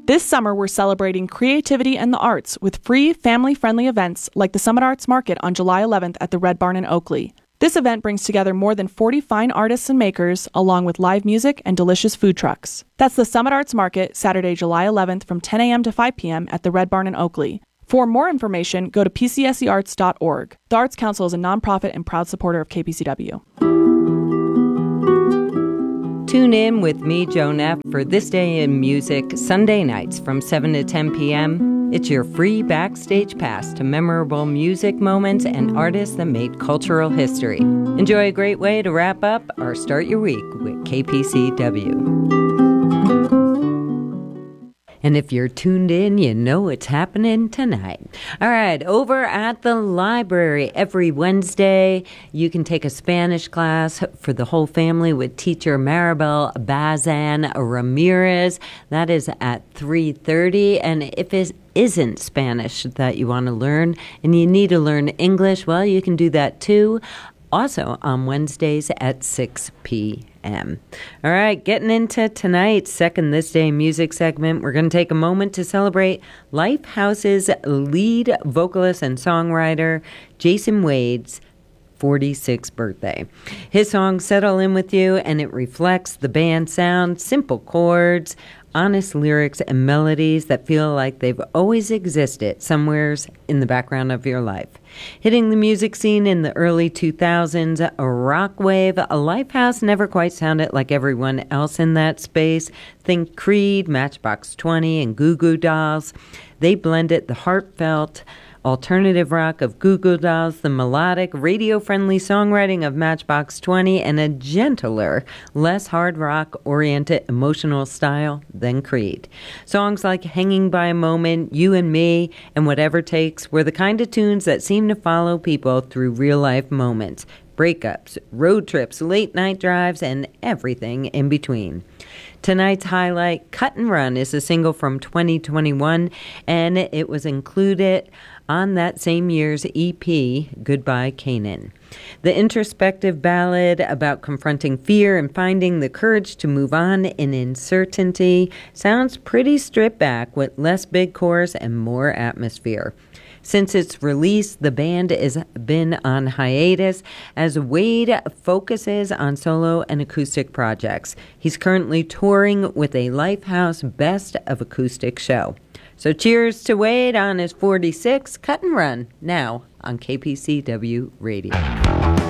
This summer, we're celebrating creativity and the arts with free, family-friendly events like the Summit Arts Market on July 11th at the Red Barn in Oakley. This event brings together more than 40 fine artists and makers, along with live music and delicious food trucks. That's the Summit Arts Market, Saturday, July 11th from 10 a.m. to 5 p.m. at the Red Barn in Oakley. For more information, go to pcsearts.org. The Arts Council is a nonprofit and proud supporter of KPCW. Tune in with me, Joe Neff, for This Day in Music, Sunday nights from 7 to 10 p.m. It's your free backstage pass to memorable music moments and artists that made cultural history. Enjoy a great way to wrap up or start your week with KPCW. And if you're tuned in, you know it's happening tonight. All right, over at the library every Wednesday, you can take a Spanish class for the whole family with teacher Maribel Bazan Ramirez. That is at 3:30. And if it isn't Spanish that you want to learn and you need to learn English, well, you can do that too. Also on Wednesdays at 6 p.m. All right, getting into tonight's second This Day Music segment, we're going to take a moment to celebrate Lifehouse's lead vocalist and songwriter, Jason Wade's 46th birthday. His song Settle In With You, and it reflects the band's sound, simple chords, honest lyrics, and melodies that feel like they've always existed somewheres in the background of your life. Hitting the music scene in the early 2000s, a rock wave, a Lifehouse never quite sounded like everyone else in that space. Think Creed, Matchbox 20, and Goo Goo Dolls. They blended the heartfelt alternative rock of Goo Goo Dolls, the melodic, radio-friendly songwriting of Matchbox 20, and a gentler, less hard rock-oriented emotional style than Creed. Songs like Hanging by a Moment, You and Me, and Whatever Takes were the kind of tunes that seem to follow people through real-life moments, breakups, road trips, late-night drives, and everything in between. Tonight's highlight, Cut and Run, is a single from 2021, and it was included on that same year's EP, Goodbye Canaan. The introspective ballad about confronting fear and finding the courage to move on in uncertainty sounds pretty stripped back with less big chorus and more atmosphere. Since its release, the band has been on hiatus as Wade focuses on solo and acoustic projects. He's currently touring with a Lifehouse Best of Acoustic show. So cheers to Wade on his 46, Cut and Run, now on KPCW Radio.